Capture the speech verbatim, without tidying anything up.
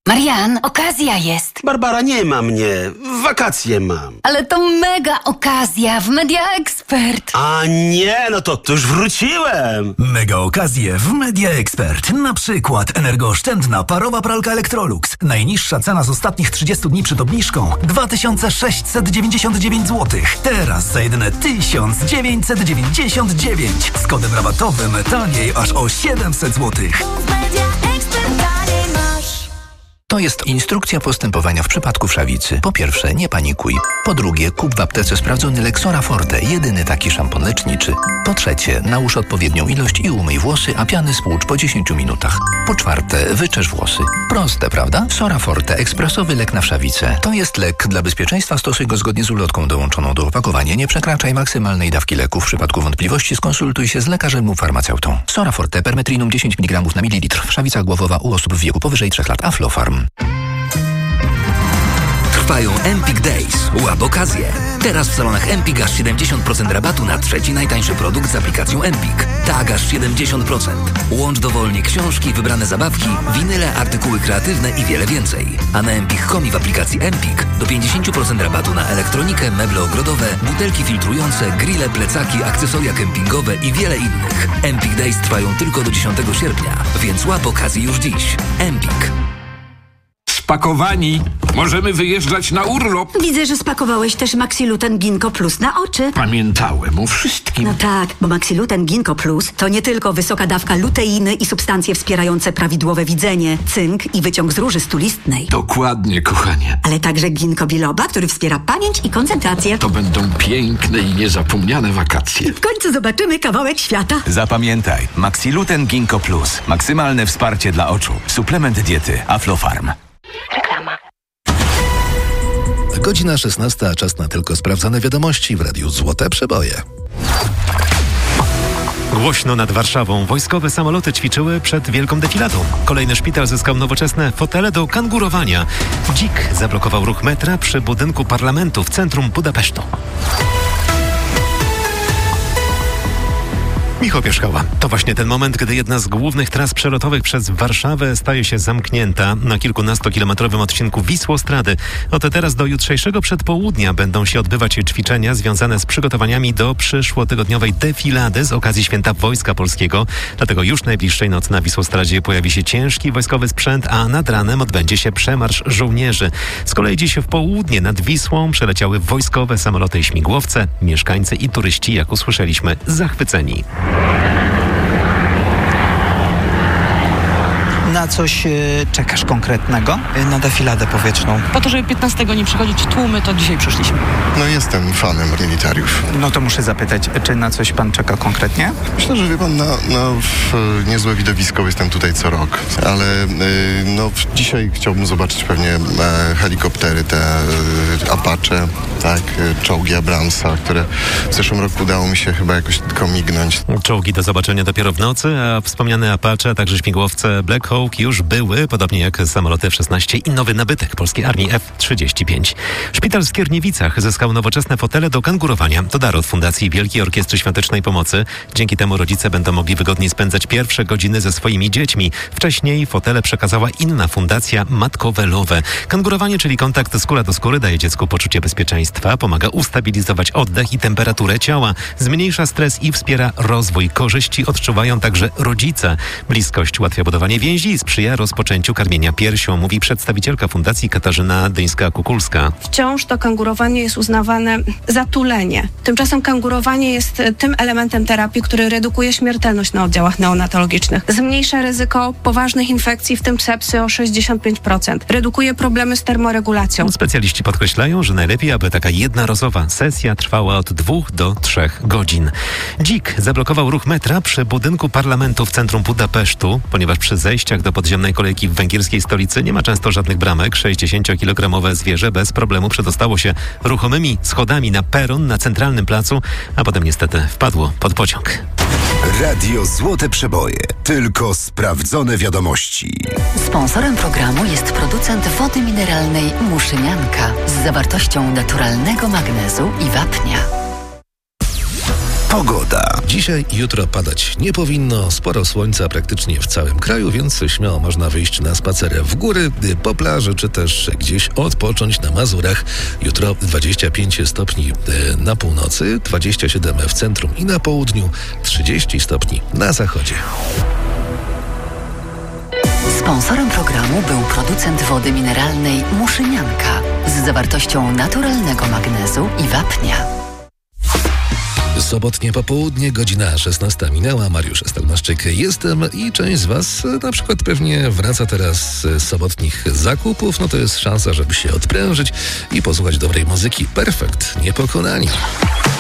Marian, okazja jest. Barbara, nie ma mnie. Wakacje mam. Ale to mega okazja w Media Expert. A nie, no to, to już wróciłem. Mega okazje w Media Expert. Na przykład energooszczędna parowa pralka Electrolux. Najniższa cena z ostatnich trzydziestu dni przed obniżką dwa tysiące sześćset dziewięćdziesiąt dziewięć złotych. Teraz za jedyne tysiąc dziewięćset dziewięćdziesiąt dziewięć. Z kodem rabatowym taniej aż o siedemset złotych. To jest instrukcja postępowania w przypadku wszawicy. Po pierwsze, nie panikuj. Po drugie, kup w aptece sprawdzony Lexora Forte, jedyny taki szampon leczniczy. Po trzecie, nałóż odpowiednią ilość i umyj włosy, a piany spłucz po dziesięciu minutach. Po czwarte, wyczesz włosy. Proste, prawda? Sora Forte, ekspresowy lek na wszawicę. To jest lek. Dla bezpieczeństwa stosuj go zgodnie z ulotką dołączoną do opakowania. Nie przekraczaj maksymalnej dawki leku. W przypadku wątpliwości skonsultuj się z lekarzem lub farmaceutą. Sora Forte, permetrinum dziesięć miligramów na mililitr. Wszawica głowowa u osób w wieku powyżej trzech lat. Aflofarm. Trwają Empik Days. Łap okazję. Teraz w salonach Empik aż siedemdziesiąt procent rabatu na trzeci najtańszy produkt z aplikacją Empik. Tak, aż siedemdziesiąt procent. Łącz dowolnie książki, wybrane zabawki, winyle, artykuły kreatywne i wiele więcej. A na empik kropka com i w aplikacji Empik do pięćdziesiąt procent rabatu na elektronikę, meble ogrodowe, butelki filtrujące, grille, plecaki, akcesoria kempingowe i wiele innych. Empik Days trwają tylko do dziesiątego sierpnia, więc łap okazję już dziś. Empik. Spakowani. Możemy wyjeżdżać na urlop. Widzę, że spakowałeś też Maxiluten Ginkgo Plus na oczy. Pamiętałem o wszystkim. No tak, bo Maxiluten Ginkgo Plus to nie tylko wysoka dawka luteiny i substancje wspierające prawidłowe widzenie, cynk i wyciąg z róży stulistnej. Dokładnie, kochanie. Ale także ginkgo biloba, który wspiera pamięć i koncentrację. To będą piękne i niezapomniane wakacje. W końcu zobaczymy kawałek świata. Zapamiętaj, Maxiluten Ginkgo Plus. Maksymalne wsparcie dla oczu. Suplement diety Aflofarm. Reklama. Godzina szesnasta, a czas na tylko sprawdzone wiadomości w Radiu Złote Przeboje. Głośno nad Warszawą. Wojskowe samoloty ćwiczyły przed wielką defiladą. Kolejny szpital zyskał nowoczesne fotele do kangurowania. Dzik zablokował ruch metra przy budynku parlamentu w centrum Budapesztu. Michał Pierzchała. To właśnie ten moment, gdy jedna z głównych tras przelotowych przez Warszawę staje się zamknięta. Na kilkunastokilometrowym odcinku Wisłostrady. Od teraz do jutrzejszego przedpołudnia będą się odbywać ćwiczenia związane z przygotowaniami do przyszłotygodniowej defilady z okazji Święta Wojska Polskiego. Dlatego już najbliższej nocy na Wisłostradzie pojawi się ciężki wojskowy sprzęt, a nad ranem odbędzie się przemarsz żołnierzy. Z kolei dziś w południe nad Wisłą przeleciały wojskowe samoloty i śmigłowce. Mieszkańcy i turyści, jak usłyszeliśmy, zachwyceni. Na coś y, czekasz konkretnego? Y, na defiladę powietrzną. Po to, żeby piętnastego nie przychodzić tłumy, to dzisiaj przyszliśmy. No jestem fanem militariów. No to muszę zapytać, czy na coś pan czeka konkretnie? Myślę, że wie pan, na, na w, niezłe widowisko jestem tutaj co rok, ale y, no w, dzisiaj chciałbym zobaczyć pewnie e, helikoptery, te e, Apache, tak, e, czołgi Abramsa, które w zeszłym roku udało mi się chyba jakoś tylko mignąć. Czołgi do zobaczenia dopiero w nocy, a wspomniane Apache, a także śmigłowce Black Hawk już były, podobnie jak samoloty F szesnaście i nowy nabytek polskiej armii F trzydzieści pięć. Szpital w Skierniewicach zyskał nowoczesne fotele do kangurowania. To dar od Fundacji Wielkiej Orkiestry Świątecznej Pomocy. Dzięki temu rodzice będą mogli wygodniej spędzać pierwsze godziny ze swoimi dziećmi. Wcześniej fotele przekazała inna fundacja Matkowe Lowe. Kangurowanie, czyli kontakt skóra do skóry, daje dziecku poczucie bezpieczeństwa, pomaga ustabilizować oddech i temperaturę ciała, zmniejsza stres i wspiera rozwój. Korzyści odczuwają także rodzice. Bliskość ułatwia budowanie więzi i sprzyja rozpoczęciu karmienia piersią, mówi przedstawicielka Fundacji Katarzyna Dyńska-Kukulska. Wciąż to kangurowanie jest uznawane za tulenie. Tymczasem kangurowanie jest tym elementem terapii, który redukuje śmiertelność na oddziałach neonatologicznych. Zmniejsza ryzyko poważnych infekcji, w tym sepsy, o sześćdziesiąt pięć procent. Redukuje problemy z termoregulacją. Specjaliści podkreślają, że najlepiej, aby taka jednorazowa sesja trwała od dwóch do trzech godzin. Dzik zablokował ruch metra przy budynku parlamentu w centrum Budapesztu, ponieważ przy zejściach do podziemnej kolejki w węgierskiej stolicy nie ma często żadnych bramek. sześćdziesięciokilogramowe zwierzę bez problemu przedostało się ruchomymi schodami na peron na centralnym placu, a potem niestety wpadło pod pociąg. Radio Złote Przeboje. Tylko sprawdzone wiadomości. Sponsorem programu jest producent wody mineralnej Muszynianka z zawartością naturalnego magnezu i wapnia. Pogoda. Dzisiaj i jutro padać nie powinno. Sporo słońca praktycznie w całym kraju, więc śmiało można wyjść na spacer w góry, po plaży, czy też gdzieś odpocząć na Mazurach. Jutro dwadzieścia pięć stopni na północy, dwadzieścia siedem w centrum i na południu, trzydzieści stopni na zachodzie. Sponsorem programu był producent wody mineralnej Muszynianka z zawartością naturalnego magnezu i wapnia. Sobotnie popołudnie, godzina szesnasta minęła. Mariusz Stelmaszczyk jestem i część z Was na przykład pewnie wraca teraz z sobotnich zakupów. No to jest szansa, żeby się odprężyć i posłuchać dobrej muzyki. Perfekt, Niepokonani.